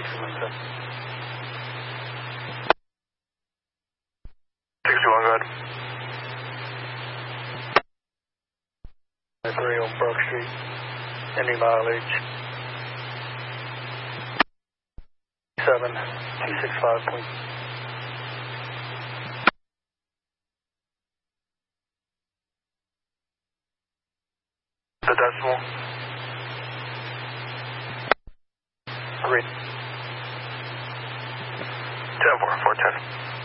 217. 61, go ahead. 3 on Brook Street. Any mileage? 7265. The decimal? 3. 10-4, 410.